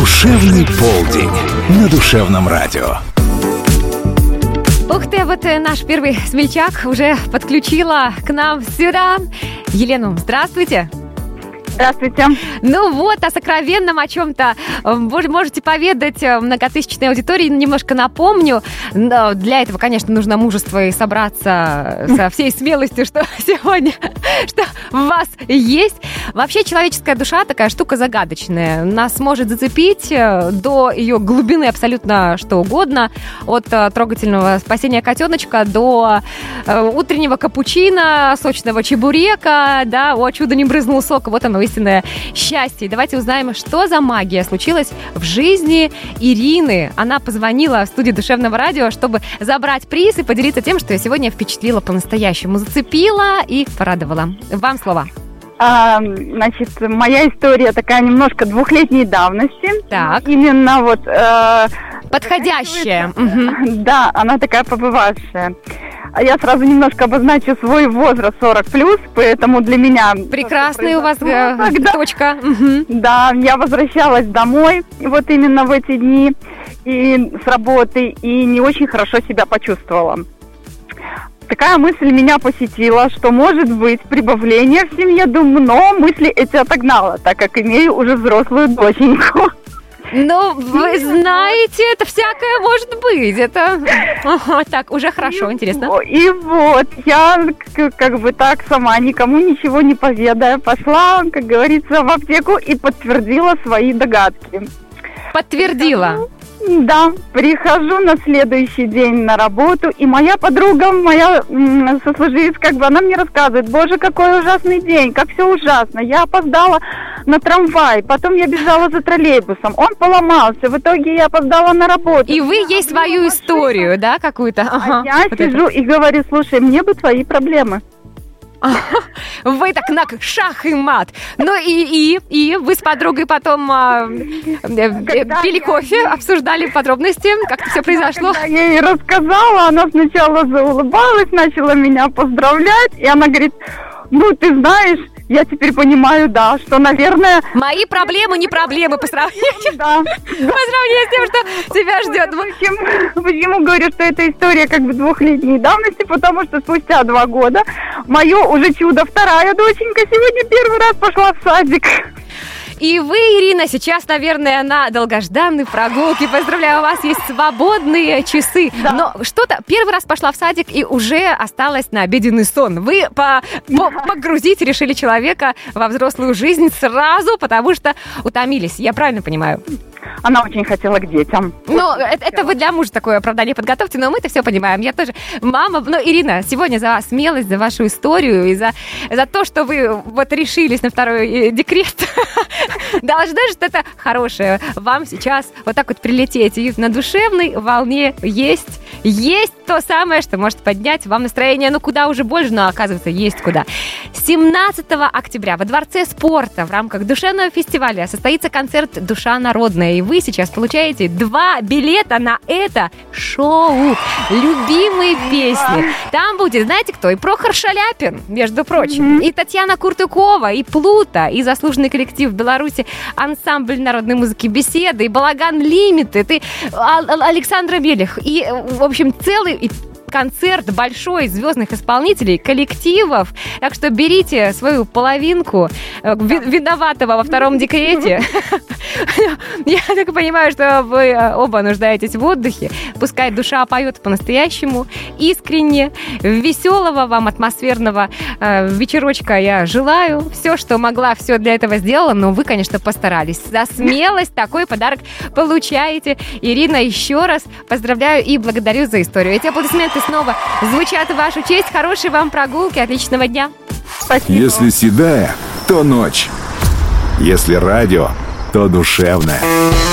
Душевный полдень на Душевном радио. Ух ты, вот наш первый смельчак уже подключила к нам сюда Елену. Здравствуйте. Здравствуйте. Ну вот, о сокровенном, о чем-то вы можете поведать многотысячной аудитории. Немножко напомню. Но для этого, конечно, нужно мужество и собраться со всей смелостью, что сегодня что в вас есть. Вообще, человеческая душа такая штука загадочная. Нас может зацепить до ее глубины абсолютно что угодно. От трогательного спасения котеночка до утреннего капучино, сочного чебурека, да, о, чудо не брызнул сок. Вот оно, истинное счастье. Давайте узнаем, что за магия случилась в жизни Ирины. Она позвонила в студию Душевного радио, чтобы забрать приз и поделиться тем, что я сегодня впечатлила по-настоящему, зацепила и порадовала. Вам слово. Значит, моя история такая немножко двухлетней давности. Так. Именно вот... подходящая. Да, она такая побывавшая. Я сразу немножко обозначу свой возраст 40+, поэтому для меня... Прекрасная у вас точка. Да, я возвращалась домой вот именно в эти дни и с работы, и не очень хорошо себя почувствовала. Такая мысль меня посетила, что может быть прибавление в семье, думаю, но мысли эти отогнала, так как имею уже взрослую доченьку. Ну, вы знаете, это всякое может быть. Это так, уже хорошо, интересно. И вот, я как бы так сама, никому ничего не поведая, пошла, как говорится, в аптеку и подтвердила свои догадки. Подтвердила? Да, прихожу на следующий день на работу, и моя подруга, моя сослуживец, как бы она мне рассказывает: боже, какой ужасный день, как все ужасно, я опоздала на трамвай, потом я бежала за троллейбусом, он поломался, в итоге я опоздала на работу. И вы ей свою историю, да, какую-то? Я сижу и говорю: слушай, мне бы твои проблемы. Вы так на шах и мат. Ну и вы с подругой потом пили кофе, обсуждали подробности, как это все произошло? Когда я ей рассказала, она сначала заулыбалась, начала меня поздравлять, и она говорит: ну, ты знаешь, я теперь понимаю, да, что, наверное... Мои проблемы не проблемы по сравнению. Да. По сравнению с тем, что тебя ждет. Почему говорю, что эта история как бы двухлетней давности? Потому что спустя 2 года мое уже чудо, вторая доченька сегодня первый раз пошла в садик. И вы, Ирина, сейчас, наверное, на долгожданной прогулке. Поздравляю, у вас есть свободные часы. Да. Но что-то первый раз пошла в садик и уже осталась на обеденный сон. Вы погрузить решили человека во взрослую жизнь сразу, потому что утомились. Я правильно понимаю? Она очень хотела к детям. Ну, это вы для мужа такое оправдание подготовьте, но мы-то все понимаем. Я тоже мама. Ну, Ирина, сегодня за смелость, за вашу историю и за то, что вы вот решились на второй декрет. Должно что-то хорошее вам сейчас вот так вот прилететь. И на душевной волне есть то самое, что может поднять вам настроение. Ну, куда уже больше, но, оказывается, есть куда. 17 октября во Дворце спорта в рамках душевного фестиваля состоится концерт «Душа народная». И вы сейчас получаете 2 билета на это шоу. Любимые песни. Там будет, знаете кто? И Прохор Шаляпин, между прочим. И Татьяна Куртыкова, и Плута, и заслуженный коллектив Беларуси ансамбль народной музыки «Беседы», и Балаган Лимитед, и Александра Мелех. И, в общем, целый концерт большой звездных исполнителей, коллективов. Так что берите свою половинку виноватого во втором декрете. Я так понимаю, что вы оба нуждаетесь в отдыхе. Пускай душа поет по-настоящему, искренне. Веселого вам атмосферного вечерочка я желаю. Все, что могла, все для этого сделала. Но вы, конечно, постарались. За смелость такой подарок получаете. Ирина, еще раз поздравляю и благодарю за историю. Эти аплодисменты снова звучат в вашу честь. Хорошей вам прогулки, отличного дня. Спасибо. Если седая, то ночь. Если радио, то душевная.